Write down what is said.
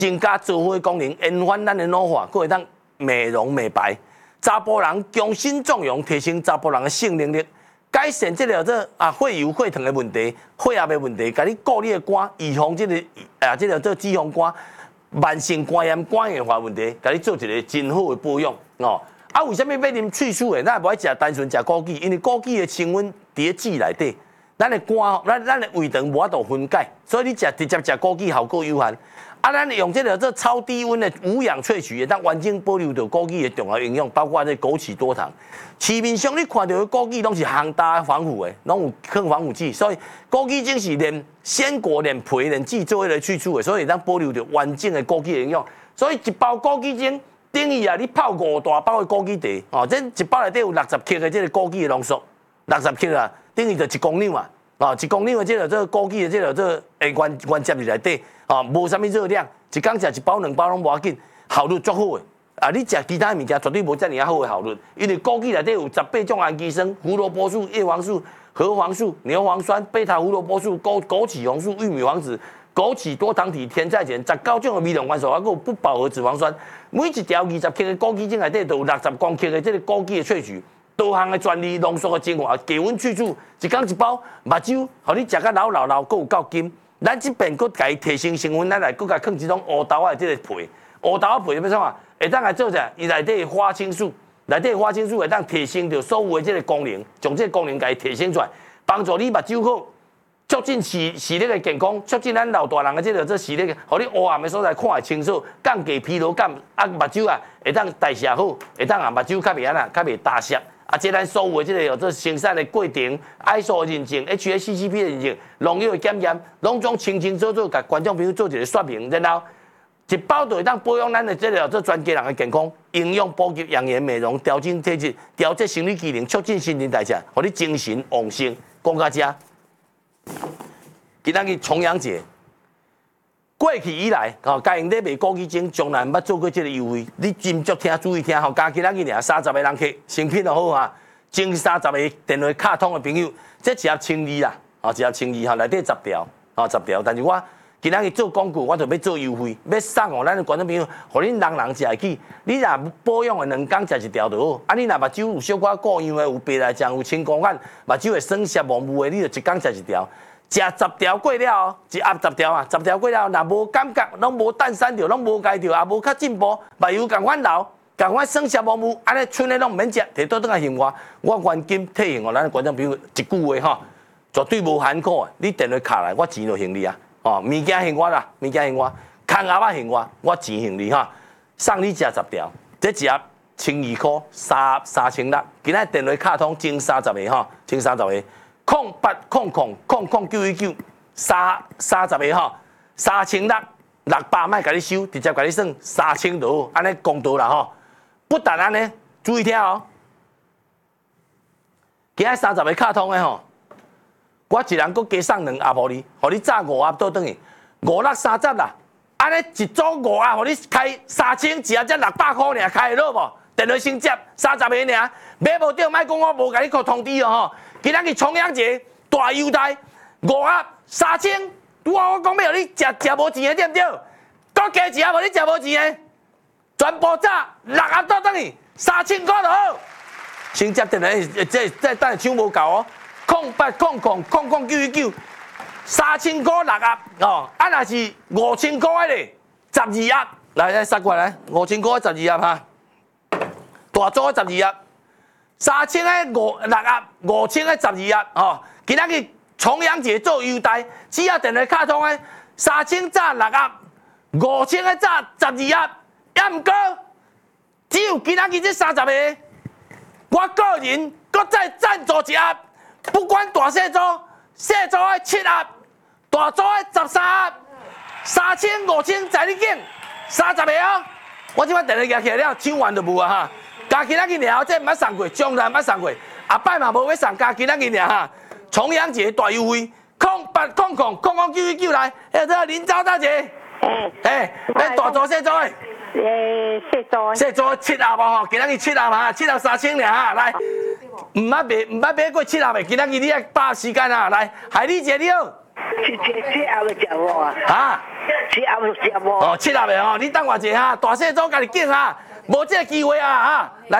增加做伙功能，延缓咱的老化，佫会当美容美白。查甫人强心壮阳，提升查甫人的性能力，改善这个血油血糖的问题、血压的问题，甲你顾你的肝，预防这个脂肪肝、慢性肝炎、肝硬化问题，甲你做一个真好的保养哦。啊，为什么要啉萃取的？咱也无爱食单纯食枸杞，因为枸杞的成分伫籽内底，咱的肝、咱的胃肠无法度分解，所以你直接食枸杞效果有限。啊，咱用这个超低温的无氧萃取，会当完整保留到枸杞的重要营养，包括这枸杞多糖。市面上你看到的枸杞拢是烘大防腐的，拢有抗防腐剂，所以枸杞精是连鲜果、连皮、连籽做来萃取的，所以当保留着完整的枸杞营养。所以一包枸杞精等于你泡5大包的枸杞茶，哦，这一包内底有60克的这个枸杞的浓缩，60克啊，等于就1公斤嘛。啊，1公斤的这个枸杞的这个原接入内底，啊，无啥物热量，一天食1包2包拢无要紧，效率足好的。啊，你食其他物件绝对无遮尔好的效率，因为枸杞内底有18种氨基酸、胡萝卜素、叶黄素、核黄素、牛磺酸、贝塔胡萝卜素、枸杞红素、玉米黄质、枸杞多糖体、甜菜碱，19种的微量元素，还有不饱和脂肪酸。每一条20克的枸杞精内底都有60公克的这个枸杞的萃取。多项的专利浓缩的精华，低温萃取，一天1包，目睭，互你食甲老，佫有够金。咱这边佫家提升成分，咱来佫甲放一种乌豆的这个皮，乌豆皮要创啊？会当来做啥？伊内底花青素，会当提升着所有的这个功能，将这个功能甲伊提升出来，帮助你目睭好，促进视力的健康，促进咱老大人的这视力，互你黑暗的所在看会清楚，降低疲劳感，啊目睭啊会当代谢好，会当目睭较袂较袂打涩。啊，这咱所有的这个生产的过程 ，ISO 认证、HACCP 的认证、农药的检验，拢总清清楚楚，甲观众朋友做一个说明，然后一包就会当保养咱的这个全家人的健康，营养补给、养颜美容、调整体质、调节生理机能、促进新陈代谢，互你精神旺盛。讲到这，今仔日重阳节。过去以来，家用咧卖枸杞精，从来毋捌做过这个优惠。你斟酌注意听，加今仔日尔30个人客，成品就好哈。前30个电话卡通的朋友，这一盒1200啦，一盒1200哈，内底10条，10条。但是我今仔日做广告，我就要做优惠，要送互咱的观众朋友，互恁人食会起。你若保养的2天食1条就好。啊，你若目睭有小可过样的，有白内障，有青光眼，目睭会酸涩模糊的，你就1天食1条。食10条过了，一盒10条啊，10条过了，若无感觉，拢无蛋散着，拢无解着，也无较进步，目睭共款流，共款酸涩模糊，安尼剩的拢毋免食，摕倒转来还我原金退还互咱观众朋友一句话吼，绝对无含苦的，你电话卡来，我钱就还你啊，哦，物件还我啦，物件还我，空盒仔还我钱还你哈，送你食10条，这一盒12块，3600，今仔电话卡通前30个哈，前30个。0800009919，30个吼，3600，600卖甲你收，直接甲你算3000就好，安尼公道啦吼。不但安尼，注意听哦。今仔30个卡通的吼，我一人佫加送2盒互你，互你炸5盒倒转去，5630啦。安尼一组5盒，互你开3000，一盒才600块尔，开得落无？电话先接30个尔，买无着莫讲我无甲你通知哦吼。今仔日重阳节大优待，5盒3000，我讲要互你食无钱的对不对？搁加一盒，无你食无钱的，全部炸6盒倒转去，3000块就好。先接电话，这等下抢无够哦，0800009919，3000块6盒哦，啊若是5000块的12盒，来杀过来，5000块12盒哈，大组12盒。3000个6盒，5000个12盒，吼！今仔日重阳节做优待，只要电话卡通的3000炸6盒，5000个炸12盒，也毋过，只有今仔日这30个，我个人搁再赞助1盒，不管大细组，细组的7盒，大组的13盒，3000、5000在你拣，30个哦！我即摆电话举起来了，抢完就无啊哈！加今仔日尔，这毋捌送过，将来毋捌送过，后摆嘛无要送，加今仔日尔哈。重阳节大优惠，0800009919来，这林招大姐，大组小组的，细组7盒嘛吼，今仔日7盒嘛，7盒3000尔哈，来，毋捌买过7盒的，今仔日你要把握时间啊，来，害你一个了。 7盒就食无啊？ 啊？ 接无。 哦，7月的哦，你等我一下哈，大细组家己拣哈，无这个机会啊哈。来。